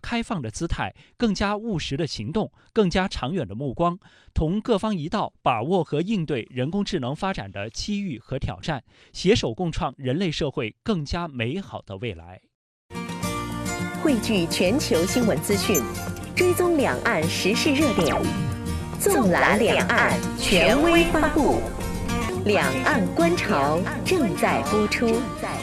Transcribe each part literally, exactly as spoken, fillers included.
开放的姿态、更加务实的行动、更加长远的目光，同各方一道把握和应对人工智能发展的机遇和挑战，携手共创人类社会更加美好的未来。 汇聚全球新闻资讯，追踪两岸时事热点，纵览两岸，权威发布。两岸观潮正在播出。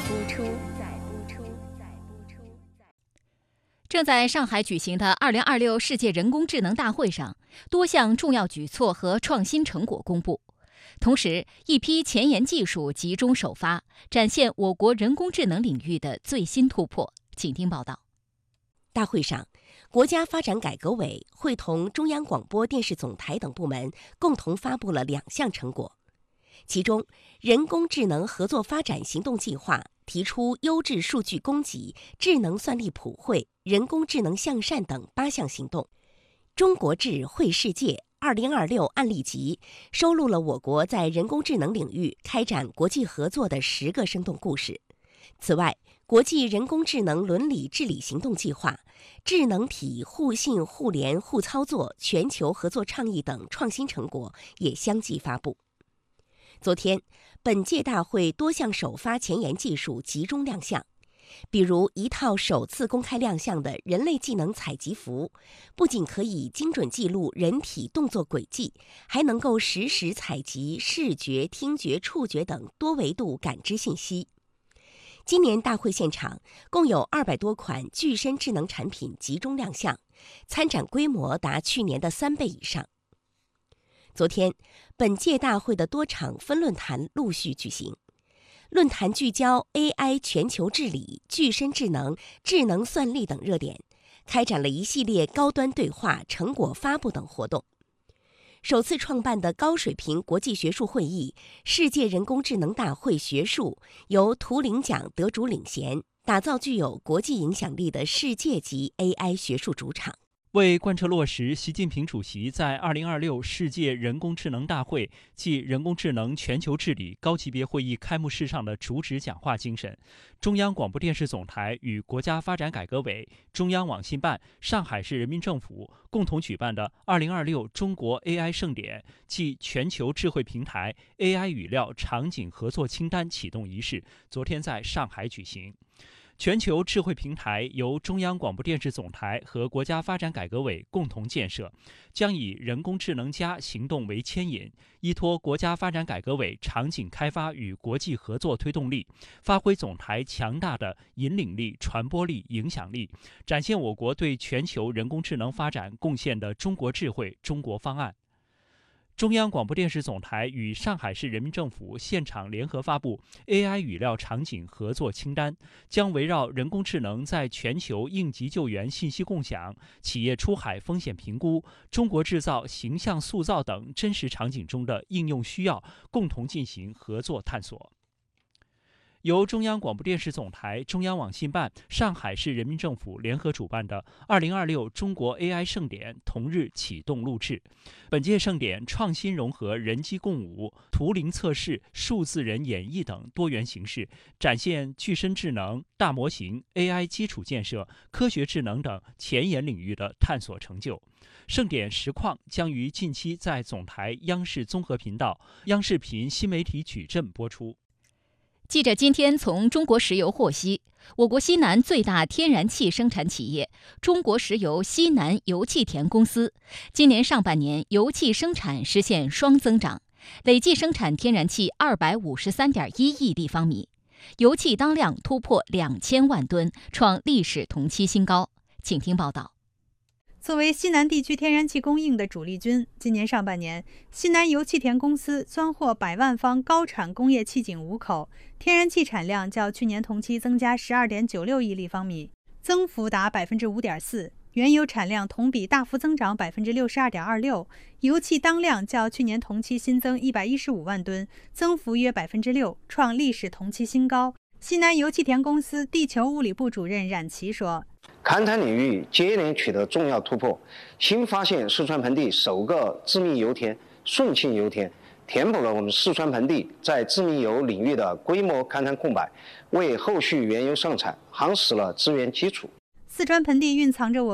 正在上海举行的二零二六世界人工智能大会上，多项重要举措和创新成果公布。同时，一批前沿技术集中首发，展现我国人工智能领域的最新突破。请听报道。 大会上，国家发展改革委会同中央广播电视总台等部门共同发布了两项成果。其中，人工智能合作发展行动计划提出优质数据供给、智能算力普惠、人工智能向善等八项行动。中国智慧世界二零二六案例集收录了我国在人工智能领域开展国际合作的十个生动故事。此外，国际人工智能伦理治理行动计划、智能体互信互联互操作全球合作倡议等创新成果也相继发布。昨天，本届大会多项首发前沿技术集中亮相，比如一套首次公开亮相的人类技能采集服，不仅可以精准记录人体动作轨迹，还能够实时采集视觉、听觉、触觉等多维度感知信息。今年大会现场共有二百多款具身智能产品集中亮相，参展规模达去年的三倍以上。昨天，本届大会的多场分论坛陆续举行，论坛聚焦 A I 全球治理、具身智能、智能算力等热点，开展了一系列高端对话、成果发布等活动。首次创办的高水平国际学术会议——世界人工智能大会学术，由图灵奖得主领衔，打造具有国际影响力的世界级 A I 学术主场。 为贯彻落实习近平主席在二零二六世界人工智能大会暨人工智能全球治理高级别会议开幕式上的主旨讲话精神，中央广播电视总台与国家发展改革委、中央网信办、上海市人民政府共同举办的二零二六中国 A I 盛典暨全球智慧平台 A I 语料场景合作清单启动仪式，昨天在上海举行。全球智慧平台由中央广播电视总台和国家发展改革委共同建设，将以人工智能加行动为牵引，依托国家发展改革委场景开发与国际合作推动力，发挥总台强大的引领力、传播力、影响力，展现我国对全球人工智能发展贡献的中国智慧、中国方案。中央广播电视总台与上海市人民政府现场联合发布 A I 语料场景合作清单，将围绕人工智能在全球应急救援信息共享、企业出海风险评估、中国制造形象塑造等真实场景中的应用需要，共同进行合作探索。由中央广播电视总台、中央网信办、上海市人民政府联合主办的二零二六中国 A I 盛典同日启动录制。本届盛典创新融合人机共舞、图灵测试、数字人演绎等多元形式，展现具身智能、大模型、A I 基础建设、科学智能等前沿领域的探索成就。盛典实况将于近期在总台央视综合频道、央视频新媒体矩阵播出。 记者今天从中国石油获悉，我国西南最大天然气生产企业中国石油西南油气田公司，今年上半年油气生产实现双增长，累计生产天然气二百五十三点一亿立方米，油气当量突破两千万吨，创历史同期新高。请听报道。 作为西南地区天然气供应的主力军，今年上半年，西南油气田公司钻获百万方高产工业气井五口，天然气产量较去年同期增加 十二点九六亿立方米，增幅达 百分之五点四， 原油产量同比大幅增长 百分之六十二点二六， 油气当量较去年同期新增一百一十五万吨，增幅约 百分之六， 创历史同期新高。西南油气田公司地球物理部主任冉奇说， 勘探领域接连取得重要突破，新发现四川盆地首个致密油田顺庆油田，填补了我们四川盆地在致密油领域的规模勘探空白，为后续原油生产夯实了资源基础。 四川盆地蕴藏着我